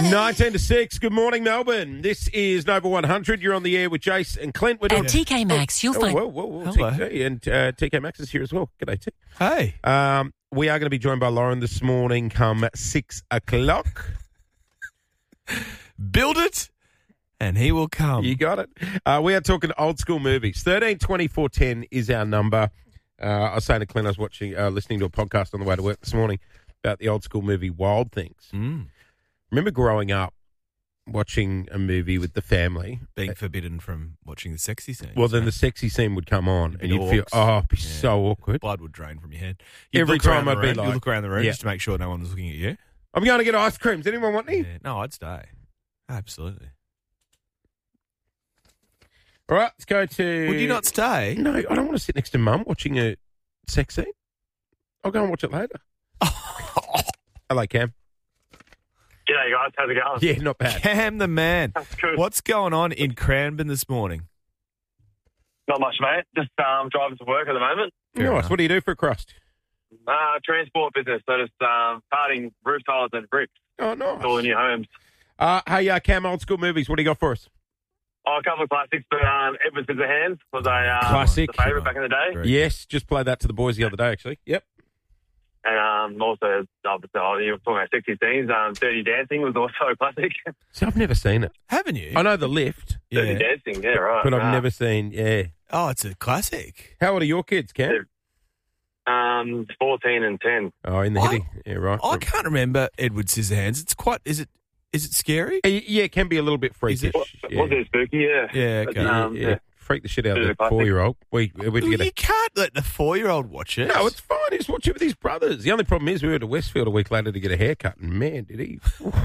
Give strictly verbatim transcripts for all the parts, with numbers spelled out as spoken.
nineteen to six. Good morning, Melbourne. This is Nova one hundred. You're on the air with Jace and Clint. We're doing... At T K Maxx, you'll oh, find... Whoa, whoa, whoa. Hello. T K, and uh, T K Maxx is here as well. G'day, T. Hey. Um, we are going to be joined by Lauren this morning come six o'clock. Build it, and he will come. You got it. Uh, we are talking old school movies. thirteen twenty-four ten is our number. Uh, I was saying to Clint, I was watching, uh, listening to a podcast on the way to work this morning about the old school movie Wild Things. Mm. Remember growing up watching a movie with the family. Being forbidden from watching the sexy scenes. Well, then right? the sexy scene would come on, You'd and be you'd feel, orcs. oh, it'd be Yeah. so awkward. Blood would drain from your head. Every look around time the I'd be room- like- you look around the room Yeah. just to make sure no one was looking at you. I'm going to get ice cream. Does anyone want any? Yeah. No, I'd stay. Absolutely. All right, let's go to... Would you not stay? No, I don't want to sit next to Mum watching a sex scene. I'll go and watch it later. Hello, Cam. G'day, guys. How's it going? Yeah, not bad. Cam the man. That's good. What's going on in Cranbourne this morning? Not much, mate. Just um, driving to work at the moment. Fair Nice. enough. What do you do for a crust? Uh, transport business. So just um, parting roof tiles and bricks Oh, to all the nice. new homes. Uh, hey, uh, Cam, old school movies. What do you got for us? Oh, a couple of classics, but um, Edward Scissorhands was a uh, Classic. the favourite back in the day. Very Yes, just played that to the boys the other day, actually. Yep. And um, also, oh, you were talking about sexy scenes. Um, Dirty Dancing was also a classic. See, I've never seen it. Haven't you? I know The Lift, Dirty Yeah. Dancing, yeah, right. but I've Ah. never seen, yeah. Oh, it's a classic. How old are your kids, Cam? Um, fourteen and ten. Oh, in the I- hitty. Yeah, right. I can't remember Edward Scissorhands. It's quite. Is it? Is it scary? Uh, Yeah, it can be a little bit freakish. it? Yeah. Was it spooky? Yeah. Yeah. But, Okay. um, yeah, yeah. Freak the shit out Bit of of the a classic. four-year-old. We, we Well, get a you can't let the four-year-old watch it. No, it's fine. He's watching with his brothers. The only problem is we were to Westfield a week later to get a haircut, and man, did he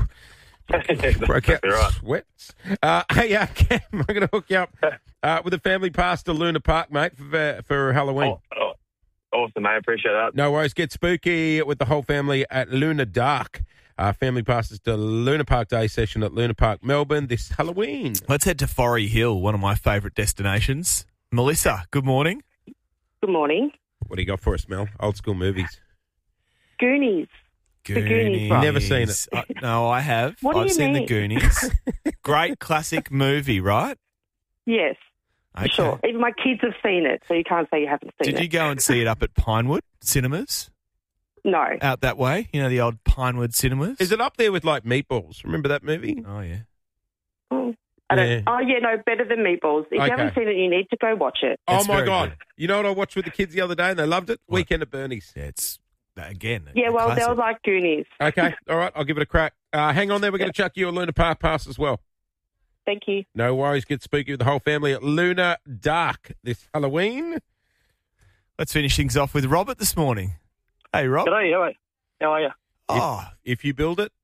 broke out Exactly right. sweats. Uh, hey, uh, Cam, I'm going to hook you up uh, with a family pass to Luna Park, mate, for, for Halloween. Oh, oh, awesome, mate. Appreciate that. No worries. Get spooky with the whole family at Luna Dark. Uh, family passes to Luna Park Day session at Luna Park, Melbourne this Halloween. Let's head to Forey Hill, one of my favourite destinations. Melissa, good morning. Good morning. What do you got for us, Mel? Old school movies. Goonies. The Goonies, right. Never seen it. Uh, no, I have. What do I've you seen mean? The Goonies. Great classic movie, right? Yes, Okay. sure. Even my kids have seen it, so you can't say you haven't seen Did it. you go and see it up at Pinewood Cinemas? No. Out that way? You know, the old Pinewood Cinemas? Is it up there with like Meatballs? Remember that movie? Oh, yeah. Oh, I don't, Yeah. oh, yeah, no, better than Meatballs. If Okay. you haven't seen it, you need to go watch it. Oh, It's my very God. good. You know what I watched with the kids the other day and they loved it? What? Weekend at Bernie's. Yeah, it's, again, a- Yeah, a well, classic. they'll like Goonies. Okay. All right. I'll give it a crack. Uh, hang on there. We're going to chuck you a Luna Park pass as well. Thank you. No worries. Get spooky with the whole family at Luna Dark this Halloween. Let's finish things off with Robert this morning. Hey, Rob. G'day, how are, how are you? Oh, If you build it.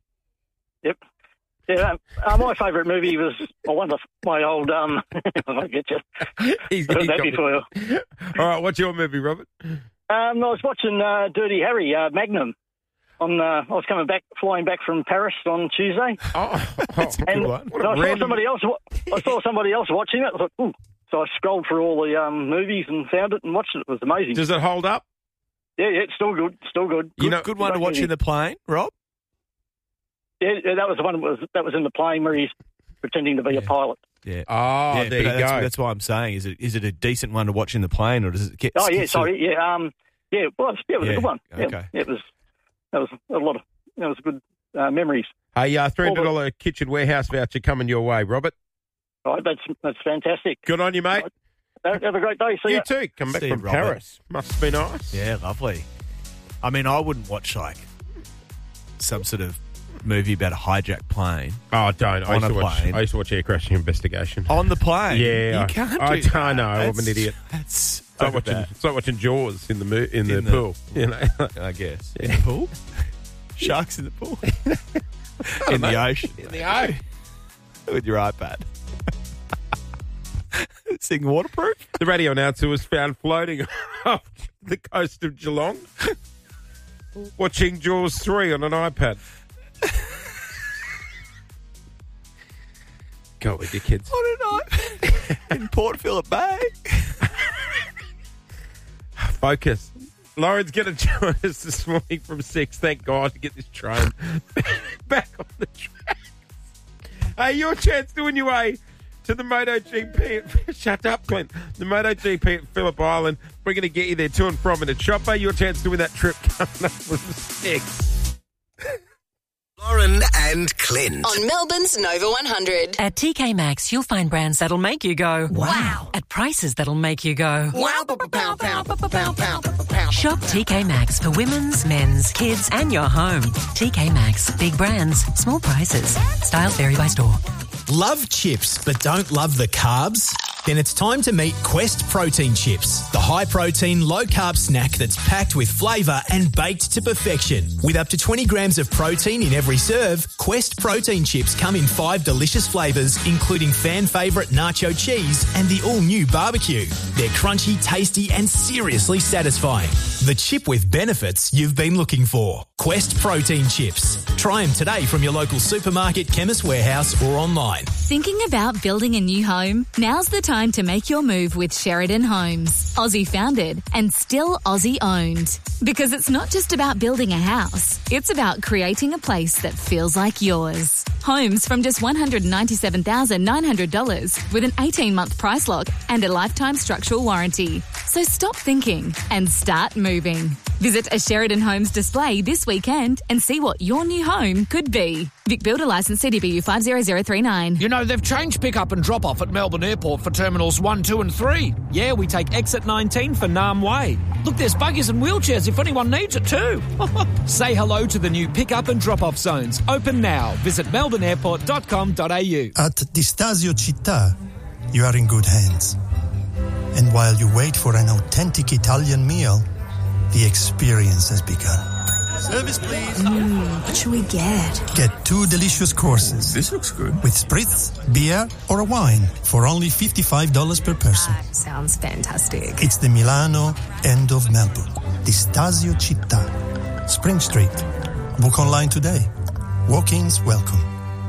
Yep. Yeah, uh, my favourite movie was well, one of my old. Um, I'll get you. He's, Got he's that got me. before. All right. What's your movie, Robert? Um, I was watching uh, Dirty Harry, uh, Magnum. On, uh, I was coming back, flying back from Paris on Tuesday, Oh, That's a good and one. What a I saw random- somebody else. wa- I saw somebody else watching it. I thought, ooh. So I scrolled through all the um, movies and found it and watched it. It was amazing. Does it hold up? yeah, yeah, it's still good. Still good. You Good, know- good one to watch in the plane, Rob. Yeah, yeah, that was the one that was that was in the plane where he's pretending to be a pilot. Yeah. Oh, yeah, there but you that's, go. that's why I'm saying, is it is it a decent one to watch in the plane, or does it get? Oh yeah, get sort of- sorry, yeah, um, yeah, it was, yeah, it was Yeah, a good one. Yeah, okay. yeah, it was. That was a lot of. That was good uh, memories. Hey, uh, three hundred dollars kitchen warehouse voucher coming your way, Robert. All right, that's that's fantastic. Good on you, mate. Have have a great day. See You ya. too. Come back See you, from Robert. Paris. Must be nice. Yeah, lovely. I mean, I wouldn't watch like some sort of movie about a hijacked plane Oh, don't. I On used, a to watch, plane. I used to watch Air Crashing Investigation. on the plane. Yeah, you I- can't. I- do I that. know, I'm an That's- idiot. That's It's like, over watching, that, it's like watching Jaws in the mo- in, the, In the- pool. You know? I guess. In the pool. Sharks in the pool. in the ocean. in the eye. With your iPad. This thing waterproof. The radio announcer was found floating off the coast of Geelong, watching Jaws three on an iPad. Go with your kids. On an iPad. In Port Phillip Bay. Focus. Lauren's going to join us this morning from six. Thank God to get this train back on the track. Hey, your chance to win your way to the MotoGP. Shut up, Clint. The MotoGP at Phillip Island. We're going to get you there to and from in a chopper. Your chance to win that trip coming up from six. Lauren and Clint. On Melbourne's Nova one hundred. At T K Maxx, you'll find brands that'll make you go, wow. At prices that'll make you go, Wow. Pow, pow, pow, pow, pow, pow. Shop T K Maxx for women's, men's, kids and your home. T K Maxx. Big brands, small prices. Styles vary by store. Love chips but don't love the carbs? Then it's time to meet Quest Protein Chips, the high-protein, low-carb snack that's packed with flavour and baked to perfection. With up to twenty grams of protein in every serve, Quest Protein Chips come in five delicious flavours, including fan favourite nacho cheese and the all-new barbecue. They're crunchy, tasty and seriously satisfying. The chip with benefits you've been looking for. Quest Protein Chips. Try them today from your local supermarket, chemist warehouse or online. Thinking about building a new home? Now's the time to make your move with Sheridan Homes. Aussie founded and still Aussie owned. Because it's not just about building a house, it's about creating a place that feels like yours. Homes from just one hundred ninety-seven thousand nine hundred dollars with an eighteen-month price lock and a lifetime structural warranty. So stop thinking and start moving. Visit a Sheridan Homes display this weekend and see what your new home could be. Vic Builder Licence C D B U five zero zero three nine. You know, they've changed pick-up and drop-off at Melbourne Airport for Terminals one, two and three. Yeah, we take exit nineteen for Nam Way. Look, there's buggies and wheelchairs if anyone needs it too. Say hello to the new pick-up and drop-off zones. Open now. Visit melbourne airport dot com dot a u. At Di Stasio Città, you are in good hands. And while you wait for an authentic Italian meal, the experience has begun. Service, please. Mm, what should we get? Get two delicious courses. This looks good. With spritz, beer, or a wine for only fifty-five dollars per person. That sounds fantastic. It's the Milano end of Melbourne. Di Stasio Città. Spring Street. Book online today. Walk-ins welcome.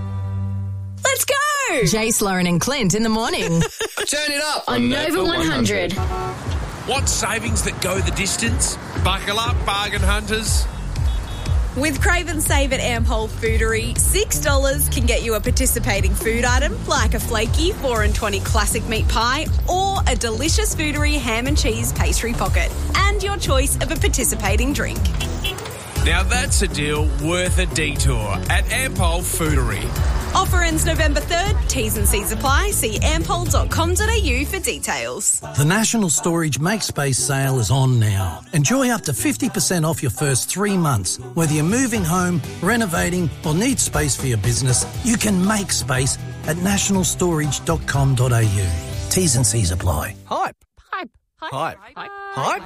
Let's go! Jace, Lauren and Clint in the morning. Turn it up. On Nova one hundred. Want savings that go the distance? Buckle up, bargain hunters. With Crave and Save at Ampol Foodery, six dollars can get you a participating food item like a flaky four and twenty classic meat pie or a delicious Foodery ham and cheese pastry pocket and your choice of a participating drink. Now that's a deal worth a detour at Ampol Foodery. Offer ends November third. T's and C's apply. See ampol dot com dot a u for details. The National Storage Make Space sale is on now. Enjoy up to fifty percent off your first three months. Whether you're moving home, renovating or need space for your business, you can make space at national storage dot com dot a u. T's and C's apply. Hype. Hype. Hype. Hype. Hype.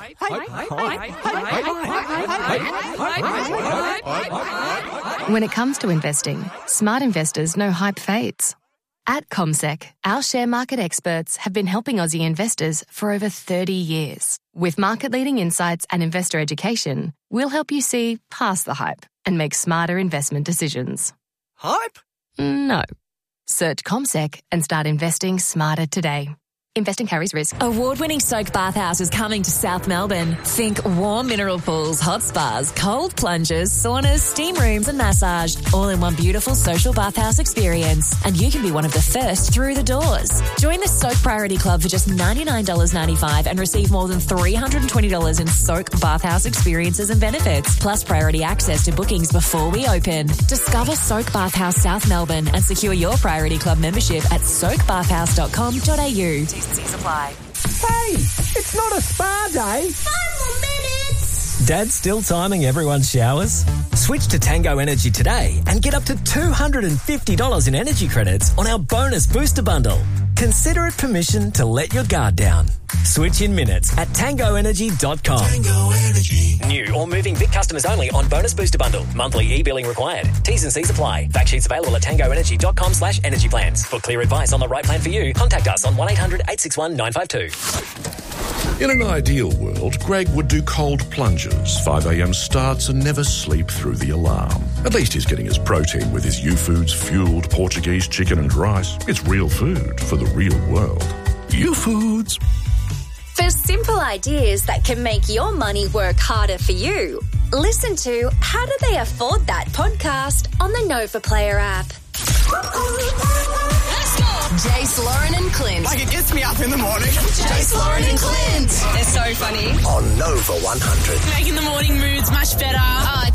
When it comes to investing, smart investors know hype fades. At CommSec, our share market experts have been helping Aussie investors for over thirty years. With market-leading insights and investor education, we'll help you see past the hype and make smarter investment decisions. Hype? No. Search CommSec and start investing smarter today. Investing carries risk. Award-winning Soak Bathhouse is coming to South Melbourne. Think warm mineral pools, hot spas, cold plunges, saunas, steam rooms and massage, all in one beautiful social bathhouse experience. And you can be one of the first through the doors. Join the Soak Priority Club for just ninety-nine dollars ninety-five and receive more than three hundred twenty dollars in Soak Bathhouse experiences and benefits, plus priority access to bookings before we open. Discover Soak Bathhouse South Melbourne and secure your Priority Club membership at soak bathhouse dot com dot a u. Supply. Hey, it's not a spa day. Five more minutes. Dad's still timing everyone's showers? Switch to Tango Energy today and get up to two hundred fifty dollars in energy credits on our bonus booster bundle. Consider it permission to let your guard down. Switch in minutes at tango energy dot com. Tango Energy. New or moving Vic customers only on bonus booster bundle. Monthly e-billing required. T's and C's apply. Fact sheets available at tango energy dot com slash energy plans. For clear advice on the right plan for you, contact us on one eight hundred eight six one nine five two. In an ideal world, Greg would do cold plunges, five a.m. starts and never sleep through the alarm. At least he's getting his protein with his U-Foods fueled Portuguese chicken and rice. It's real food for the real world. U-Foods. For simple ideas that can make your money work harder for you, listen to How Do They Afford That podcast on the Nova Player app. Jace, Lauren and Clint. Like it gets me up in the morning. Jace, Lauren and Clint. They're so funny. On Nova one hundred. Making the morning moods much better. Oh,